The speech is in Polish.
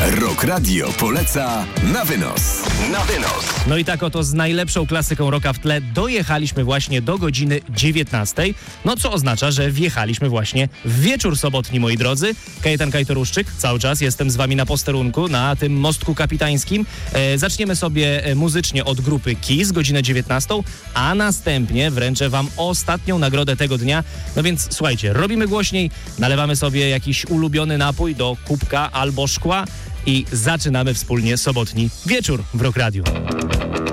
Rock Radio poleca na wynos. Na wynos. No i tak oto z najlepszą klasyką rocka w tle dojechaliśmy właśnie do godziny 19. No co oznacza, że wjechaliśmy właśnie w wieczór sobotni, moi drodzy. Kajetan Kajtoruszczyk, cały czas jestem z wami na posterunku, na tym mostku kapitańskim. Zaczniemy sobie muzycznie od grupy Kiss, godzinę 19, a następnie wręczę wam ostatnią nagrodę tego dnia. No więc słuchajcie, robimy głośniej, nalewamy sobie jakiś ulubiony napój do kubka albo szkła i zaczynamy wspólnie sobotni wieczór w Rock Radio.